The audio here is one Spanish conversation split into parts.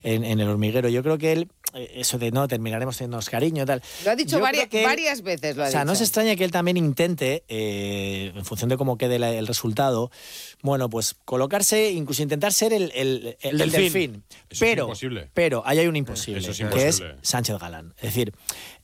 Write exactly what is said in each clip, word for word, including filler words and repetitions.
en, en El Hormiguero. Yo creo que él, eso de no, terminaremos teniéndonos cariño, tal. Lo ha dicho varias, él, varias veces. Lo ha o sea, dicho. no se extraña que él también intente, eh, en función de cómo quede la, el resultado, bueno, pues colocarse, incluso intentar ser el, el, el, el delfín. delfín. Pero, pero ahí hay un imposible, Eso es que imposible. es Sánchez Galán. Es decir,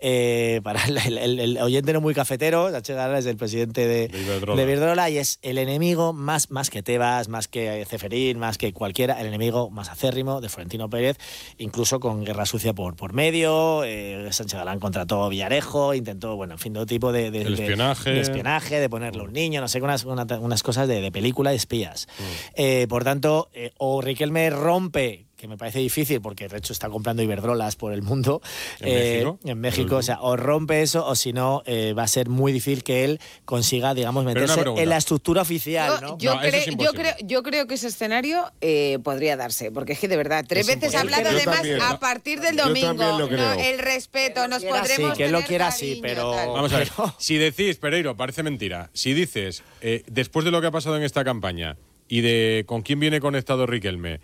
eh, para el, el, el oyente no muy cafetero, Sánchez Galán es el presidente de, de Iberdrola. de Iberdrola y es el enemigo más, más que Tebas, más que Ceferín, más que cualquiera, el enemigo más acérrimo de Florentino Pérez, incluso con guerra sucia por, por medio. Eh, Sánchez Galán contrató Villarejo, intentó, bueno, en fin, todo tipo de, de, el espionaje. de, de espionaje, de ponerle un niño, no sé, unas, una, unas cosas de, de película de espías. Mm. Eh, por tanto, eh, o Riquelme rompe, que me parece difícil porque de hecho está comprando Iberdrolas por el mundo, en eh, México, en México o sea, o rompe eso o si no, eh, va a ser muy difícil que él consiga, digamos, meterse en la estructura oficial, ¿no? Yo, yo, no, cre es yo, creo, yo creo que ese escenario eh, ha darse, porque es que de verdad, tres es veces ha hablado además a partir del domingo, no, el respeto, nos podremos sí, que él lo quiera cariño, sí, pero... Tal. Vamos a ver, si decís, Pereiro, parece mentira, si dices, eh, después de lo que ha pasado en esta campaña y de con quién viene conectado Riquelme,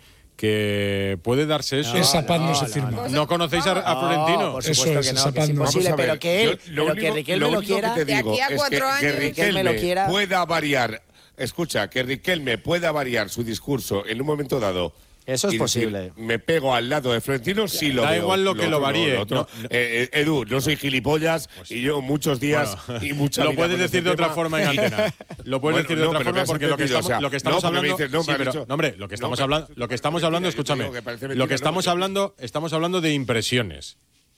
que puede darse eso. No, esa paz no, no se firma. ¿No, no conocéis a, a Florentino? No, por supuesto eso que es, no, que es imposible, ver, pero que él, yo, lo pero único, que Riquelme lo, lo que quiera, te digo de aquí a es cuatro que, años, que Riquelme lo quiera. pueda variar, escucha, que Riquelme pueda variar su discurso en un momento dado. Eso es y posible. Decir, me pego al lado de Florentino, sí lo da veo. Da igual lo que lo, lo varíe. Lo no, no. Eh, eh, Edu, no soy gilipollas pues, y yo muchos días bueno, y mucha Lo puedes decir de otra forma en antena. Lo puedes bueno, decir de no, otra forma porque lo que estamos, o sea, lo que estamos no, hablando... Dices, no, sí, pero, no, hombre, lo que estamos no, hablando... Lo que estamos hablando, escúchame. Lo que estamos hablando, estamos hablando de impresiones.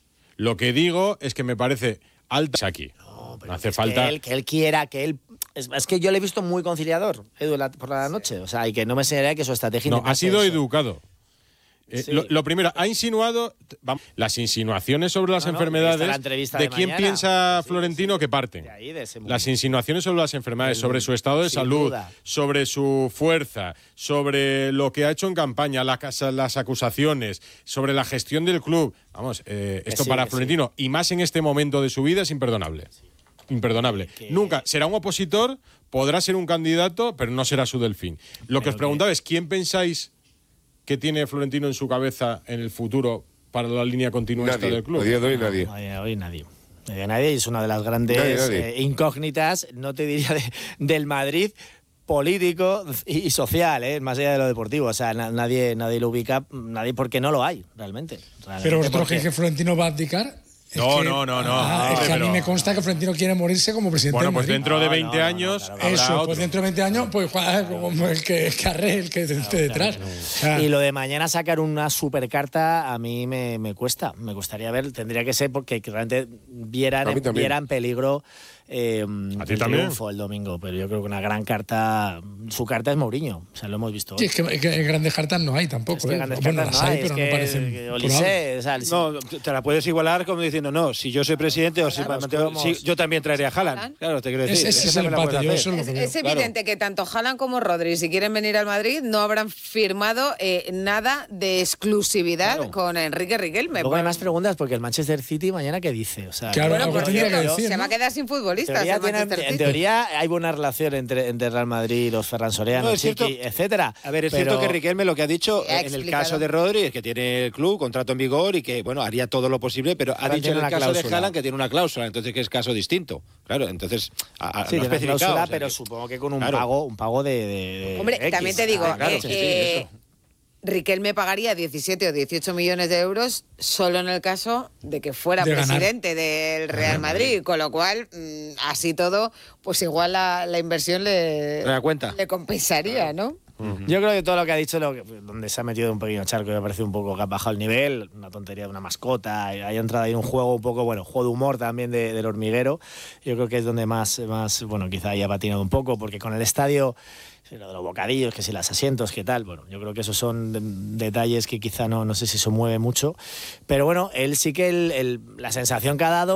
Lo que digo es que me parece alta aquí. No, pero hace es falta... Que él, que él quiera, que él... Es, es que yo le he visto muy conciliador, Edu, la, por la noche. O sea, y que no me enseñaría que su estrategia... No, ha sido eso. educado. Eh, sí. lo, lo primero, ha insinuado vamos, las insinuaciones sobre las no, no, enfermedades de, de quién mañana. piensa sí, Florentino sí, que parten. de ahí, de ese las insinuaciones sobre las enfermedades, el, sobre su estado de salud, duda. sobre su fuerza, sobre lo que ha hecho en campaña, la, las acusaciones, sobre la gestión del club. Vamos, eh, esto sí, para Florentino, sí. y más en este momento de su vida, es imperdonable. Sí. Imperdonable. Que... Nunca será un opositor, podrá ser un candidato, pero no será su delfín. Lo que os preguntaba que... es, ¿quién pensáis que tiene Florentino en su cabeza en el futuro para la línea continuista del club? A día de hoy nadie. No, hoy nadie. De nadie, es una de las grandes nadie, nadie. Eh, incógnitas, no te diría de, del Madrid, político y social, ¿eh? Más allá de lo deportivo. O sea, na nadie, nadie lo ubica, nadie porque no lo hay, realmente. realmente Pero vosotros porque... creéis que Florentino va a abdicar. Es no, que, no, no, no, ah, no. Es que pero... a mí me consta que Florentino quiere morirse como presidente bueno, del pues Madrid. dentro de veinte no, no, no, años... no, claro, Eso, otro. pues dentro de veinte años, pues juega como el que carre, el que esté claro, detrás. Claro, no. O sea, y lo de mañana sacar una supercarta a mí me, me cuesta. Me gustaría ver, tendría que ser porque realmente vieran, vieran peligro eh, ¿A ti el también? triunfo el domingo. Pero yo creo que una gran carta, su carta es Mourinho. O sea, lo hemos visto. Sí, es que, que grandes cartas no hay tampoco. Es que ¿eh? grandes Bueno, cartas las no hay, hay, pero es que, no parecen. que Olise, o sea, el... No, te la puedes igualar como diciendo, no, si yo soy presidente o si claro, Mateo, como... sí, yo también traería a Haaland. Claro, te quiero decir. Es, ese es el empate, yo eso es, lo es evidente que tanto Haaland como Rodri, si quieren venir al Madrid, no habrán firmado eh, nada de exclusividad claro. con Enrique Riquelme. Luego hay más preguntas porque el Manchester City mañana ¿qué dice? O sea, claro, bueno, por cierto, que decir, se ¿no? va a quedar sin futbolistas. En teoría, tiene, en teoría hay buena relación entre, entre Real Madrid y los Ferran Soriano, no, Chiqui, etcétera. A ver, es pero... cierto que Riquelme lo que ha dicho ha en el caso de Rodri es que tiene el club, contrato en vigor y que, bueno, haría todo lo posible, pero ha dicho en el caso cláusula. de Haaland que tiene una cláusula, entonces que es caso distinto. Claro, entonces a, a, sí, no tiene una cláusula, o sea, pero que, supongo que con un claro. pago, un pago de, de Hombre, X. también te digo, ah, claro, eh, sí, eh, sí, Riquelme pagaría diecisiete o dieciocho millones de euros solo en el caso de que fuera de presidente del Real Madrid, con lo cual, mmm, así todo, pues igual la, la inversión le, da cuenta. le compensaría, ¿no? Uh-huh. Yo creo que todo lo que ha dicho, lo que, donde se ha metido un pequeño charco, me parece un poco que ha bajado el nivel, una tontería de una mascota, hay entrado ahí un juego un poco, bueno, juego de humor también de, del hormiguero. Yo creo que es donde más, más bueno, quizá haya patinado un poco, porque con el estadio, lo de los bocadillos, que si los asientos, que tal, bueno, yo creo que esos son de, detalles que quizá no, no sé si se mueve mucho, pero bueno, él sí que el, el, la sensación que ha dado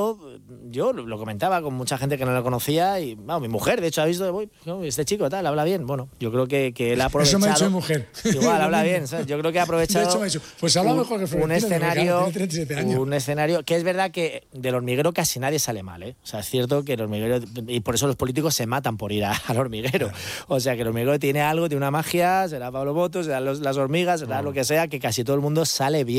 yo lo comentaba con mucha gente que no lo conocía y, vamos, mi mujer, de hecho, ha visto, uy, este chico tal, habla bien. Bueno, yo creo que, que él ha aprovechado... Eso me ha dicho mi mujer. Igual, habla bien, ¿sabes? Yo creo que ha aprovechado... De hecho, me ha dicho, pues habla mejor que un escenario, tiene treinta y siete años. Un escenario que es verdad que del hormiguero casi nadie sale mal, ¿eh? O sea, es cierto que el hormiguero... Y por eso los políticos se matan por ir a, al hormiguero. Claro. O sea, que el hormiguero tiene algo, tiene una magia, será Pablo Boto, será los, las hormigas, será oh. lo que sea, que casi todo el mundo sale bien.